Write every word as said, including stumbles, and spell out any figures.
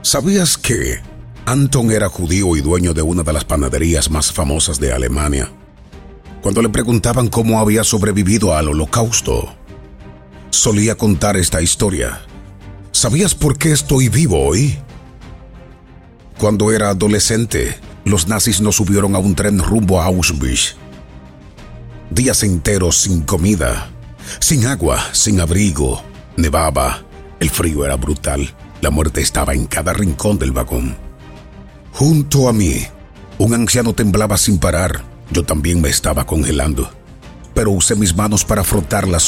¿Sabías que Anton era judío y dueño de una de las panaderías más famosas de Alemania? Cuando le preguntaban cómo había sobrevivido al Holocausto, solía contar esta historia. ¿Sabías por qué estoy vivo hoy? Cuando era adolescente, los nazis nos subieron a un tren rumbo a Auschwitz. Días enteros sin comida, sin agua, sin abrigo, nevaba, el frío era brutal, la muerte estaba en cada rincón del vagón. Junto a mí, un anciano temblaba sin parar. Yo también me estaba congelando, pero usé mis manos para frotar las